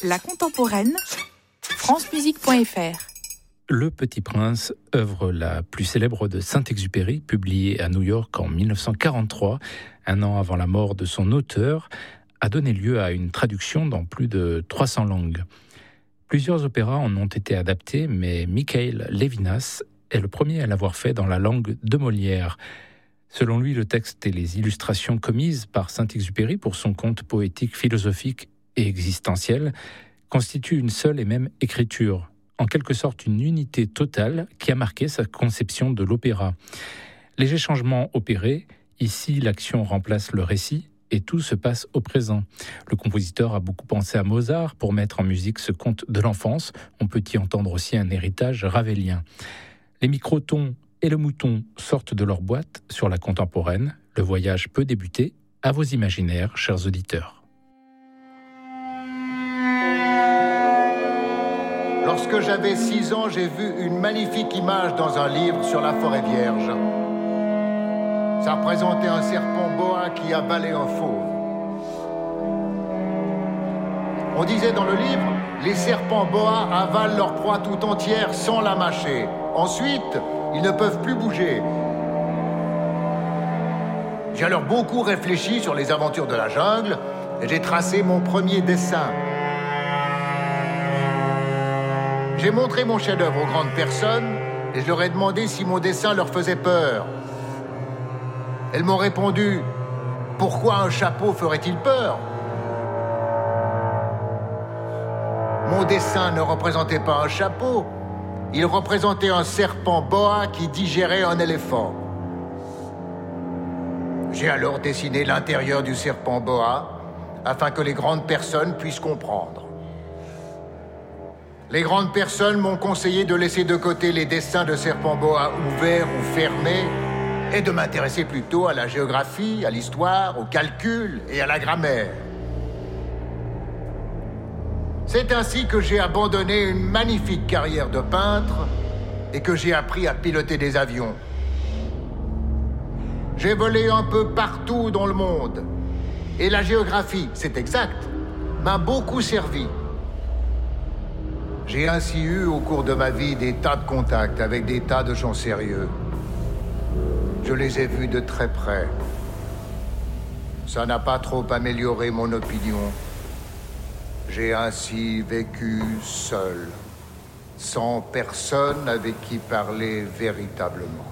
La contemporaine, francemusique.fr. Le Petit Prince, œuvre la plus célèbre de Saint-Exupéry, publiée à New York en 1943, un an avant la mort de son auteur, a donné lieu à une traduction dans plus de 300 langues. Plusieurs opéras en ont été adaptés, mais Mikhail Levinas est le premier à l'avoir fait dans la langue de Molière. Selon lui, le texte et les illustrations commises par Saint-Exupéry pour son conte poétique, philosophique et existentiel constituent une seule et même écriture, en quelque sorte une unité totale qui a marqué sa conception de l'opéra. Léger changement opéré, ici l'action remplace le récit et tout se passe au présent. Le compositeur a beaucoup pensé à Mozart pour mettre en musique ce conte de l'enfance. On peut y entendre aussi un héritage ravélien. Les microtons et le mouton sortent de leur boîte sur la contemporaine. Le voyage peut débuter. À vos imaginaires, chers auditeurs. Lorsque j'avais 6 ans, j'ai vu une magnifique image dans un livre sur la forêt vierge. Ça représentait un serpent boa qui avalait un fauve. On disait dans le livre, les serpents boa avalent leur proie tout entière sans la mâcher. Ensuite, ils ne peuvent plus bouger. J'ai alors beaucoup réfléchi sur les aventures de la jungle et j'ai tracé mon premier dessin. J'ai montré mon chef-d'œuvre aux grandes personnes et je leur ai demandé si mon dessin leur faisait peur. Elles m'ont répondu « Pourquoi un chapeau ferait-il peur ?» Mon dessin ne représentait pas un chapeau, il représentait un serpent boa qui digérait un éléphant. J'ai alors dessiné l'intérieur du serpent boa afin que les grandes personnes puissent comprendre. Les grandes personnes m'ont conseillé de laisser de côté les dessins de serpents boa ouverts ou fermés et de m'intéresser plutôt à la géographie, à l'histoire, au calcul et à la grammaire. C'est ainsi que j'ai abandonné une magnifique carrière de peintre et que j'ai appris à piloter des avions. J'ai volé un peu partout dans le monde et la géographie, c'est exact, m'a beaucoup servi. J'ai ainsi eu au cours de ma vie des tas de contacts avec des tas de gens sérieux. Je les ai vus de très près. Ça n'a pas trop amélioré mon opinion. J'ai ainsi vécu seul, sans personne avec qui parler véritablement.